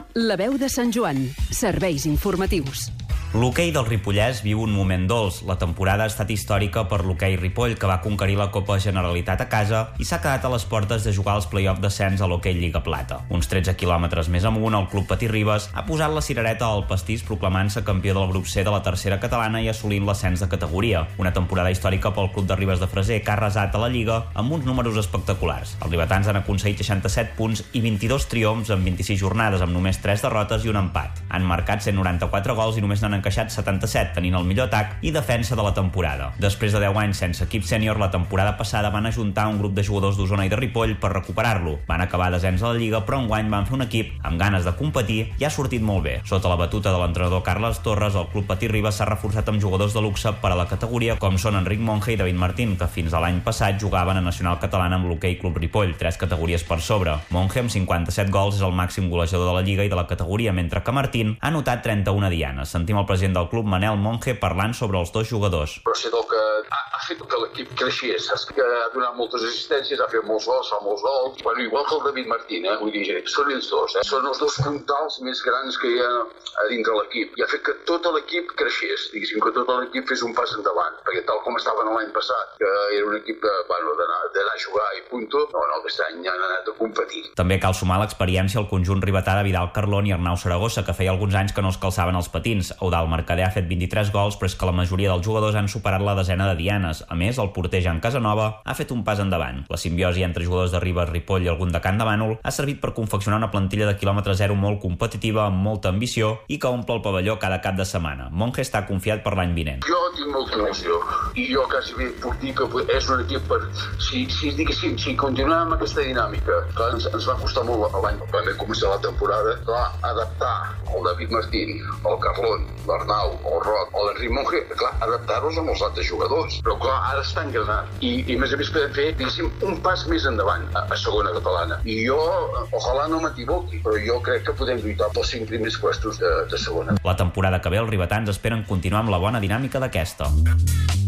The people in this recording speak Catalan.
La veu de Sant Joan. Serveis informatius. L'hoquei del Ripollès viu un moment dolç. La temporada ha estat històrica per l'hoquei Ripoll, que va conquerir la Copa Generalitat a casa i s'ha quedat a les portes de jugar als play-off d'ascens a l'hoquei Lliga Plata. Uns 13 quilòmetres més amunt, el Club Patí Ribes ha posat la cirereta al pastís proclamant-se campió del grup C de la tercera catalana i assolint l'ascens de categoria. Una temporada històrica pel Club de Ribes de Freser, que ha arrasat a la Lliga amb uns números espectaculars. Els ribetans han aconseguit 67 punts i 22 triomfs en 26 jornades, amb només 3 derrotes i un empat. Han marcat 194 gols i només n'han encaixat 77, tenint el millor atac i defensa de la temporada. Després de 10 anys sense equip sènior, la temporada passada van ajuntar un grup de jugadors d'Osona i de Ripoll per recuperar-lo. Van acabar desens a la Lliga, però enguany van fer un equip amb ganes de competir i ha sortit molt bé. Sota la batuta de l'entrenador Carles Torres, el Club Patí Ribes s'ha reforçat amb jugadors de luxe per a la categoria, com són Enric Monge i David Martín, que fins a l'any passat jugaven a Nacional Catalana amb l'hoquei Club Ripoll, 3 categories per sobre. Monge, amb 57 gols, és el màxim golejador de la Lliga i de la categoria, mentre que Martín ha anotat 31 dianes. Sentim el president del club, Manel Monge, parlant sobre els dos jugadors. Però sé que ha fet que l'equip creixés, saps que ha donat moltes assistències, ha fet molts gols, fa molts gols. Bueno, igual que el David Martín, vull dir, són ells dos, Són els dos puntals més grans que hi ha a dintre l'equip. I ha fet que tot l'equip creixés, diguéssim, que tot l'equip fes un pas endavant, perquè tal com estaven l'any passat, que era un equip d'anar a jugar i punto, no, aquest any han anat a competir. També cal sumar l'experiència al conjunt ribetà de Vidal Carlón i Arnau Saragossa, que feia alguns anys que no es calçaven els patins. Eudald Mercader ha fet 23 gols, però és que la majoria dels jugadors han superat la desena de dianes. A més, el porter Jan Casanova ha fet un pas endavant. La simbiosi entre jugadors de Ribes, Ripoll i algun de Can de Bànol ha servit per confeccionar una plantilla de quilòmetre zero molt competitiva, amb molta ambició i que omple el pavelló cada cap de setmana. Monge està confiat per l'any vinent. Jo tinc molta il·lusió i jo quasi bé puc dir que és un equip per... Si continuem amb aquesta dinàmica, clar, ens va costar molt l'any quan vam començar la temporada, clar, adaptar el David Martín, el Carlón, l'Arnau, el Roc, o l'Enric Monge, clar, adaptar-los amb els altres jugadors. Però clar, ara està engranant. I a més podem fer, diguéssim, un pas més endavant a segona catalana. I jo, ojalà no m'equivoqui, però jo crec que podem lluitar pels 5 primers puestos de segona. La temporada que ve els ribetans esperen continuar amb la bona dinàmica d'aquesta.